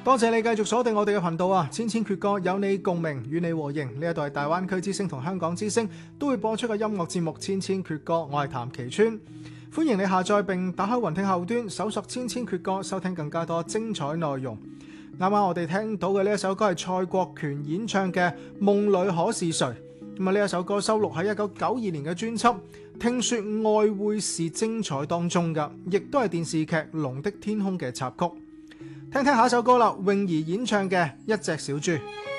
多謝你繼續鎖定我哋嘅頻道啊！千千闕歌有你共鳴，與你和應。呢一度係大灣區之聲同香港之聲都會播出嘅音樂節目《千千闕歌》，我係譚其川。歡迎你下載並打開雲聽後端，搜索千千闕歌，收聽更加多精彩內容。啱啱我哋聽到嘅呢一首歌係蔡國權演唱嘅《夢裏可是誰》。咁啊，呢一首歌收錄喺1992年嘅專輯《聽說愛會是精彩》當中噶，亦都係電視劇《龍的天空》嘅插曲。聽聽下一首歌啦，泳兒演唱嘅《一隻小豬》。